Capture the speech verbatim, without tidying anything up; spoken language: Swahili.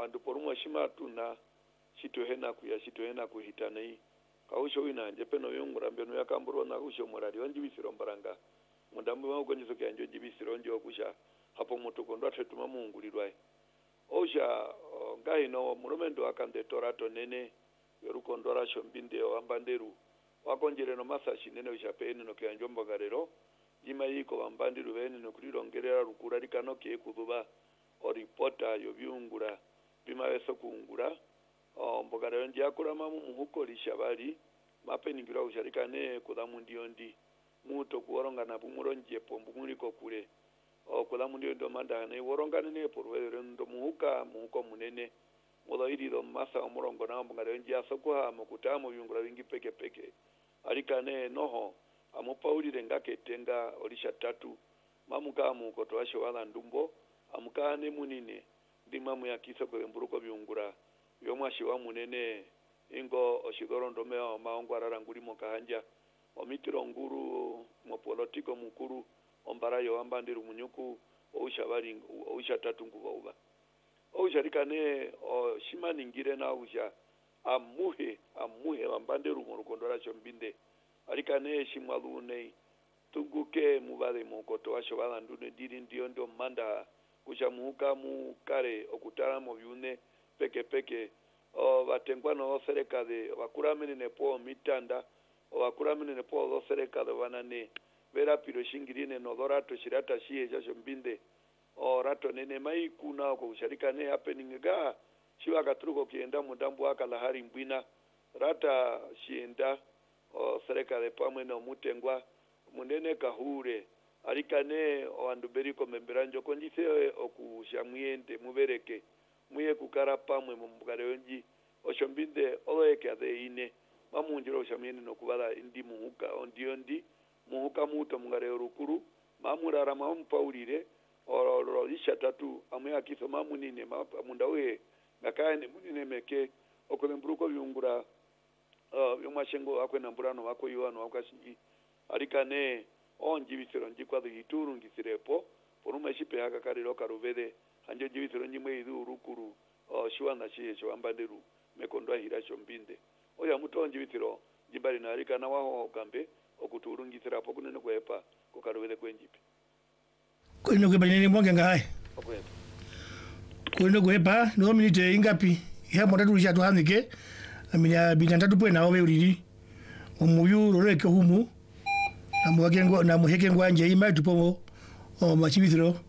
wandu porumo shima tuna shitu hena kuya shitu hena kuhitana hii kausho wina njepeno yungura mbeno yakamburo na usho murari onjibisiro mbaranga mudambu wa ugonjizo kyanjo jibisiro njo kusha hapo mutukondo athetuma mungulirwaye osha ngai no murumendo akande torato nene yorukondora shombinde wambanderu wakonjere no masashi nene ushapeni no kyanjo mbagarero jima yiko wambandiru bene no kulirongerera rukura rikano ke kuduba o reporter yo byungura bimaweso kungura o mbagarero njakura mamu muhuko lishabali mapeningira usharikane kudamu ndiondi muto kuoronga na bumuronje pombu muliko kule o kudamu ndio ndo mandane worongane ne porwere ndo muhuka muhuko munene mudairi do masa omurongo na mbagarero njasokwa mukutamo byungura bingi peke peke alikane noho amupaulire ngaketenga olisha tatu mamuka mukoto asho wala ndumbo amukane munine ndi mamu yakisa ko mburuko byungura yomwashi wa munene ingo oshidoro ndome wa maongo araranguri mokahanja omitiro nguru mo politiko mukuru ombara yo ambandiru munyuku oushabari ousha tatu nguba uba ousharikane o shimani ngire na usha amuhe amuhe ambandiru mu rukondora shombinde alikane shimwalune tuguke mubale mukoto washo bala ndune diri ndio ndio manda kusha muhuka mu kare okutara mu byune peke peke o batengwa no sereka de bakuramene ne po mitanda o bakuramene ne po do sereka de banane vera piro shingirine no dorato shirata shie jasho mbinde o rato nene mai kuna ko sharika ne happening ga shiwa katruko kienda mudambu akala hari mbwina rata shienda o sereka de pamwe no mutengwa munene kahure alikane o anduberiko memberanjo konjise okushamwiende mubereke muye kukara pamwe mumbugareonji oshombinde oloeke ade ine mamunjiro oshamwiende nokubala indi muhuka ondiondi muhuka muto mungare rukuru mamurara mampaulire oro isha tatu amwe akiso mamunine mamundawe ngakaene munine meke okulembruko byungura uh yomashengo akwena mburano wako yuano wakashingi alikane onji bisiro njikwa dhituru ngisirepo poruma shipe haka kariro karubede hanje jibisiro njimwe idu rukuru o shiwana shiye shwambanderu mekondwa hirasho mbinde oya muto onji bisiro jibali na alika na waho gambe okuturu ngisirapo kunene kwepa kukarubede kwenjipe kwene kwepa nene mwange ngai okwepa kwene kwepa no minute ingapi ya motatu shatu hanike amina binantatu pwe nawe ulili umuyu roreke humu na muheke ngwa na muheke ngwa nje ima tupo o machibithiro